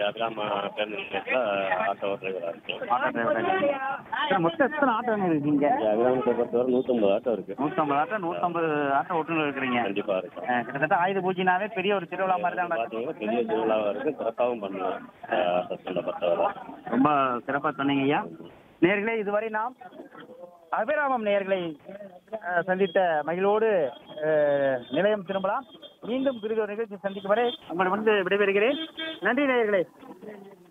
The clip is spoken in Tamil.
கிராம பேருந்து நிலையத்தில் ஆட்டோ டிரைவராக இருக்கேன். ஆட்டோ டிரைவர் மொத்தம் எத்தனை ஆட்டோங்க இருக்கீங்க? கிராமத்தை பொறுத்தவரை 150 ஆட்டோ இருக்கு. 150 ஆட்டோ 150 ஆட்டோ ஓட்டுநர் இருக்கிறீங்க. கண்டிப்பாக இருக்கு. கிட்டத்தட்ட ஆயுத பூஜைனாவே பெரிய ஒரு திருவிழா மாதிரி தான் நடக்கும். பார்த்தீங்கன்னா பெரிய திருவிழாவாக இருக்கு. சிறப்பாகவும் பண்ணுவோம். சஸ்பெண்டை பொறுத்தவரை ரொம்ப சிறப்பாக சொன்னீங்க ஐயா. நேயர்களே, இதுவரை நாம் அபிராமம் நேயர்களை சந்தித்த மகிழோடு நிலையம் திரும்பலாம். மீண்டும் பிரிவு நிகழ்ச்சி சந்திக்கும் வரை உங்களிடம் விடைபெறுகிறேன். நன்றி நேயர்களே.